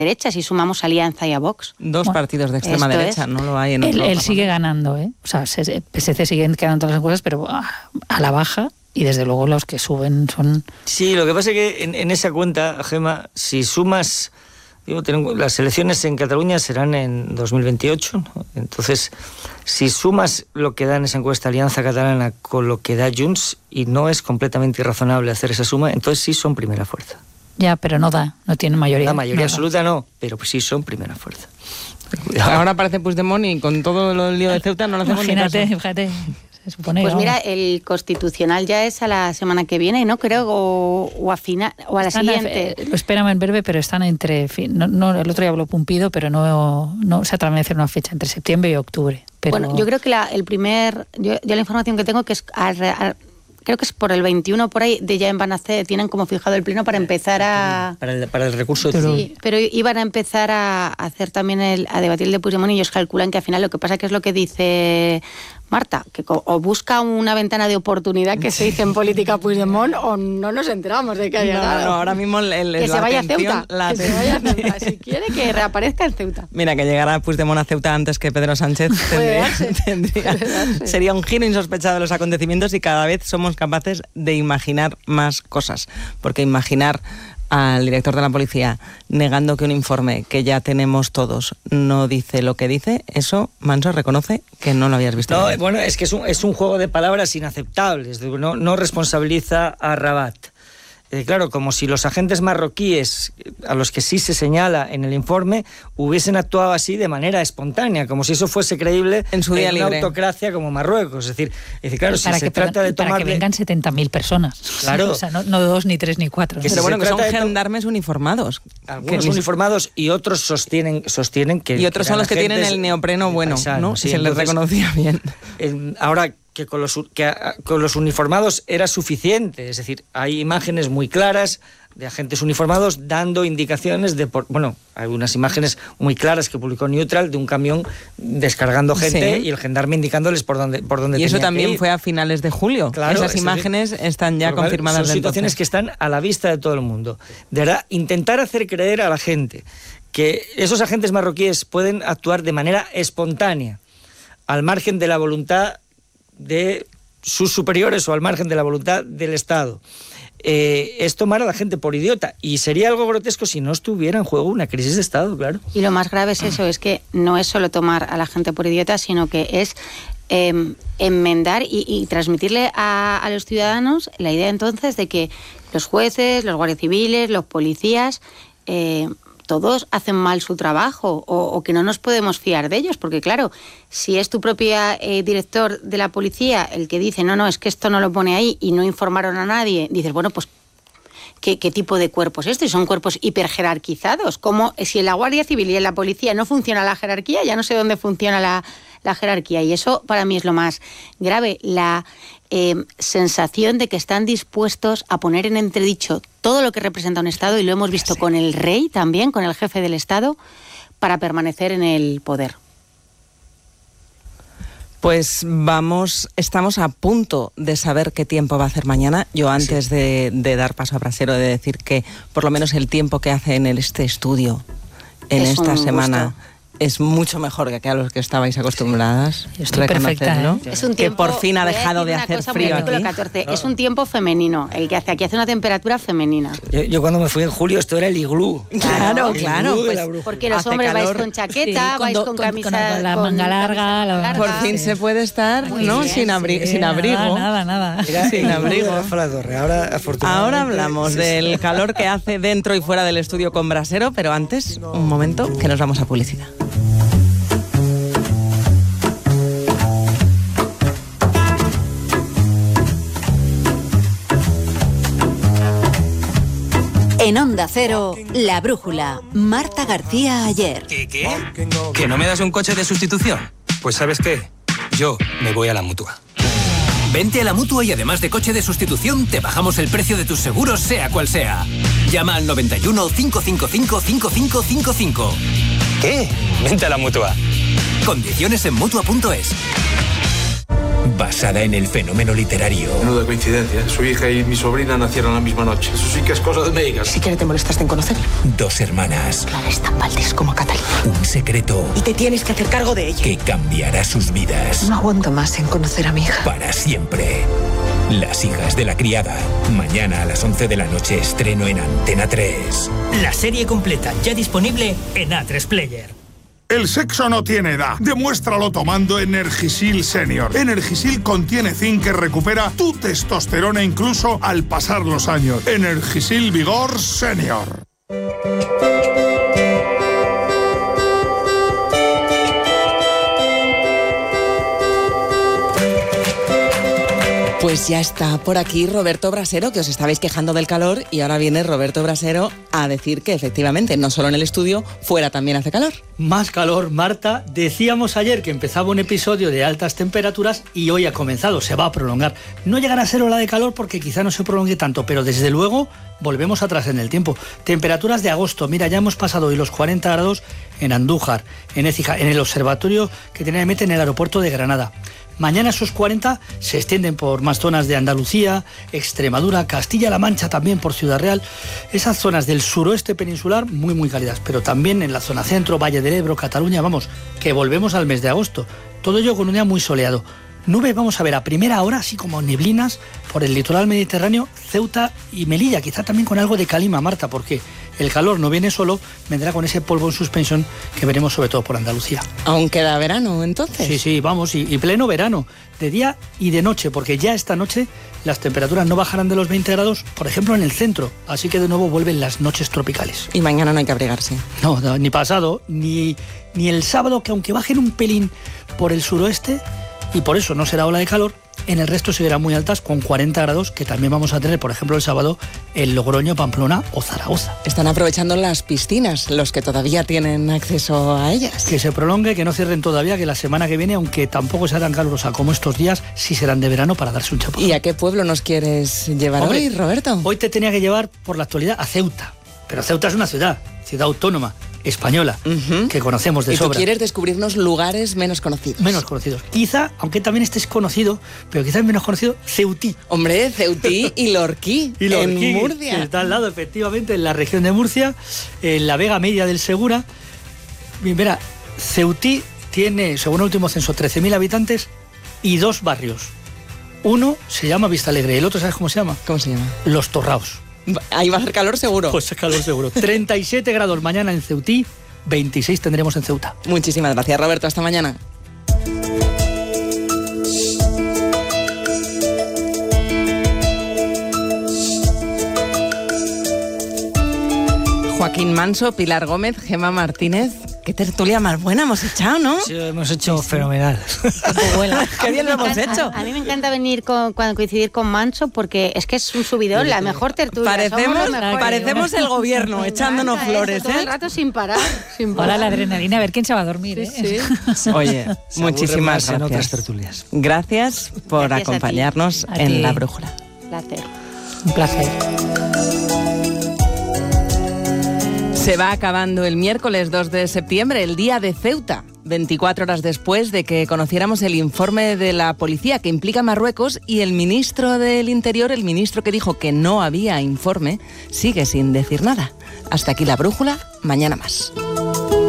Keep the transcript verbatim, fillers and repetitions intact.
derecha, si sumamos Alianza y a Vox. Dos bueno, partidos de extrema derecha, es. no lo hay en Él, él sigue ganando, ¿eh? O sea, P S C sigue quedando todas las encuestas, pero a la baja, y desde luego los que suben son... Sí, lo que pasa es que en, en esa cuenta, Gemma, si sumas... Digo, tenemos, las elecciones en Cataluña serán en dos mil veintiocho, ¿no? Entonces, si sumas lo que da en esa encuesta Alianza Catalana con lo que da Junts, y no es completamente irrazonable hacer esa suma, entonces sí son primera fuerza. Ya, pero no da, no tiene mayoría. La mayoría nada. absoluta no, pero sí son primera fuerza. Ahora aparece Puigdemont y con todo el lío de Ceuta no lo hacemos ni caso. Fíjate, se supone, pues vamos. mira, el Constitucional ya es a la semana que viene, ¿no? Creo, o, o a final, o a la están siguiente. A, lo esperan en breve, pero están entre... Fin, no, no, el otro día habló Pumpido, pero no, no se atreve a hacer una fecha entre septiembre y octubre. Pero... Bueno, yo creo que la, el primer... Yo, yo la información que tengo que es... Al, al, creo que es por el veintiuno por ahí, de ya van a hacer, tienen como fijado el pleno para empezar a... Para el, para el recurso... De... Sí, pero iban a empezar a hacer también, el, a debatir el de Puigdemont, y ellos calculan que al final lo que pasa que es lo que dice Marta, que o busca una ventana de oportunidad, que se dice en política Puigdemont, o no nos enteramos de que haya no, llegado. No, ahora mismo el, el, que la se vaya atención, a Ceuta, la que se vaya a Ceuta, si quiere que reaparezca en Ceuta. Mira, que llegara Puigdemont a Ceuta antes que Pedro Sánchez tendría, tendría, sería un giro insospechado de los acontecimientos, y cada vez somos capaces de imaginar más cosas, porque imaginar al director de la policía negando que un informe que ya tenemos todos no dice lo que dice, eso, Manso, reconoce que no lo habías visto. No, bueno, es que es un, es un juego de palabras inaceptables, no, no responsabiliza a Rabat. Eh, claro, como si los agentes marroquíes, a los que sí se señala en el informe, hubiesen actuado así de manera espontánea, como si eso fuese creíble en su día en libre. Una autocracia como Marruecos. Es decir, es decir claro, para si que, se trata de tomar... Para que vengan setenta mil personas. Claro. O sea, no, no dos, ni tres, ni cuatro. Que ¿no? Pero bueno, que son to... gendarmes uniformados. Algunos que uniformados y otros sostienen, sostienen que... Y otros que son los que agentes, tienen el neopreno bueno, paisano, ¿no? Sí, se entonces, les reconocía bien. Eh, ahora... que con los, que con los uniformados era suficiente, es decir, hay imágenes muy claras de agentes uniformados dando indicaciones de, por, bueno, hay unas imágenes muy claras que publicó Neutral de un camión descargando gente, sí, y el gendarme indicándoles por dónde por dónde y eso tenía también que ir. Fue a finales de julio. Claro, esas imágenes decir, están ya confirmadas. Son situaciones entonces. que están a la vista de todo el mundo. De verdad, intentar hacer creer a la gente que esos agentes marroquíes pueden actuar de manera espontánea, al margen de la voluntad de sus superiores o al margen de la voluntad del Estado, eh, es tomar a la gente por idiota, y sería algo grotesco si no estuviera en juego una crisis de Estado, claro. Y lo más grave es eso, es que no es solo tomar a la gente por idiota, sino que es eh, enmendar y, y transmitirle a, a los ciudadanos la idea entonces de que los jueces, los guardias civiles, los policías... Eh, todos hacen mal su trabajo, o, o que no nos podemos fiar de ellos, porque claro, si es tu propio eh, director de la policía el que dice, no, no, es que esto no lo pone ahí y no informaron a nadie, dices, bueno, pues, ¿qué, qué tipo de cuerpos es esto? Y son cuerpos hiperjerarquizados, como si en la Guardia Civil y en la policía no funciona la jerarquía, ya no sé dónde funciona la, la jerarquía, y eso para mí es lo más grave, la eh, sensación de que están dispuestos a poner en entredicho todo lo que representa un Estado, y lo hemos visto sí. con el rey también, con el jefe del Estado, para permanecer en el poder. Pues vamos, estamos a punto de saber qué tiempo va a hacer mañana. Yo antes sí. de, de dar paso a Brasero, de decir que por lo menos el tiempo que hace en este estudio, en es esta semana... Gusto. Es mucho mejor que a los que estabais acostumbradas. Estoy perfecta, ¿eh? Es un tiempo, que por fin ha dejado de hacer frío aquí. catorce. No. Es un tiempo femenino el que hace aquí, hace una temperatura femenina. Yo, yo cuando me fui en julio esto era el iglú. Claro, el claro. Iglú Pues, porque los hombres calor. vais con chaqueta, sí, vais con, con camisa... Con, con la manga larga. La larga. Por fin sí. se puede estar, Muy ¿no? Bien, sin, abri sí, sin abrigo. Nada, nada. nada. Era sin abrigo. Ahora, afortunadamente... Ahora hablamos sí, del calor que hace dentro y fuera del estudio con Brasero, pero antes, un momento, que nos vamos a publicidad. En Onda Cero, La Brújula, Marta García Ayer. ¿Qué, qué? ¿Que no me das un coche de sustitución? Pues ¿sabes qué? Yo me voy a la Mutua. Vente a la Mutua y además de coche de sustitución, te bajamos el precio de tus seguros, sea cual sea. Llama al noventa y uno, cinco cinco cinco, cinco cinco cinco cinco. ¿Qué? Vente a la Mutua. Condiciones en Mutua punto es. basada en el fenómeno literario. Menuda coincidencia. Su hija y mi sobrina nacieron la misma noche. Eso sí que es cosa de médicas. Si siquiera te molestaste en conocerla. Dos hermanas. Clara es tan Valdés como Catalina. Un secreto. Y te tienes que hacer cargo de ella. Que cambiará sus vidas. No aguanto más en conocer a mi hija. Para siempre. Las hijas de la criada. Mañana a las once de la noche estreno en Antena tres. La serie completa ya disponible en A tres Player. El sexo no tiene edad. Demuéstralo tomando Energisil Senior. Energisil contiene zinc que recupera tu testosterona incluso al pasar los años. Energisil Vigor Senior. Pues ya está por aquí Roberto Brasero, que os estabais quejando del calor, y ahora viene Roberto Brasero a decir que efectivamente, no solo en el estudio, fuera también hace calor. Más calor, Marta. Decíamos ayer que empezaba un episodio de altas temperaturas y hoy ha comenzado, se va a prolongar. No llegará a ser ola de calor porque quizá no se prolongue tanto, pero desde luego volvemos atrás en el tiempo. Temperaturas de agosto, mira, ya hemos pasado hoy los cuarenta grados en Andújar, en Écija, en el observatorio que tiene mete en el aeropuerto de Granada. Mañana esos cuarenta se extienden por más zonas de Andalucía, Extremadura, Castilla-La Mancha, también por Ciudad Real. Esas zonas del suroeste peninsular muy muy cálidas, pero también en la zona centro, Valle del Ebro, Cataluña, vamos, que volvemos al mes de agosto. Todo ello con un día muy soleado. Nubes vamos a ver a primera hora, así como neblinas, por el litoral mediterráneo, Ceuta y Melilla, quizá también con algo de calima, Marta, porque el calor no viene solo, vendrá con ese polvo en suspensión que veremos sobre todo por Andalucía. ¿Aún queda verano, entonces? Sí, sí, vamos, y, y pleno verano, de día y de noche, porque ya esta noche las temperaturas no bajarán de los veinte grados, por ejemplo, en el centro, así que de nuevo vuelven las noches tropicales. Y mañana no hay que abrigarse. No, no ni pasado, ni, ni el sábado, que aunque bajen un pelín por el suroeste, y por eso no será ola de calor, en el resto seguirán muy altas con cuarenta grados, que también vamos a tener, por ejemplo, el sábado en Logroño, Pamplona o Zaragoza. Están aprovechando las piscinas, los que todavía tienen acceso a ellas. Que se prolongue, que no cierren todavía, que la semana que viene, aunque tampoco sea tan calurosa como estos días, sí serán de verano para darse un chapuzón. ¿Y a qué pueblo nos quieres llevar Hombre, hoy, Roberto? Hoy te tenía que llevar, por la actualidad, a Ceuta. Pero Ceuta es una ciudad, ciudad autónoma, española, uh-huh. que conocemos de ¿Y sobra. ¿Y tú quieres descubrirnos lugares menos conocidos? Menos conocidos. Quizá, aunque también estés conocido, pero quizás menos conocido, Ceutí. Hombre, Ceutí y Lorquí, y Lorquí, en Murcia. Que está al lado, efectivamente, en la región de Murcia, en la Vega Media del Segura. Mira, Ceutí tiene, según el último censo, trece mil habitantes y dos barrios. Uno se llama Vista Alegre, el otro, ¿sabes cómo se llama? ¿Cómo se llama? Los Torraos. Ahí va a hacer calor seguro. Pues calor seguro. treinta y siete grados mañana en Ceutí, veintiséis tendremos en Ceuta. Muchísimas gracias, Roberto. Hasta mañana. Joaquín Manso, Pilar Gómez, Gemma Martínez. Qué tertulia más buena hemos echado, ¿no? Sí, hemos hecho sí. fenomenal. Qué bien lo hemos hecho. A, a mí me encanta venir con, cuando coincidir con Manso porque es que es un subidón, la mejor tertulia. Parecemos, parecemos el gobierno echándonos flores, eso, ¿eh? Todo el rato sin parar, sin parar. Hola, la adrenalina, a ver quién se va a dormir, ¿eh? Sí, sí. Oye, se muchísimas gracias. En otras tertulias. Gracias por gracias acompañarnos a en ti. La Brújula. Placer. Un placer. Se va acabando el miércoles dos de septiembre, el día de Ceuta, veinticuatro horas después de que conociéramos el informe de la policía que implica a Marruecos, y el ministro del Interior, el ministro que dijo que no había informe, sigue sin decir nada. Hasta aquí La Brújula, mañana más.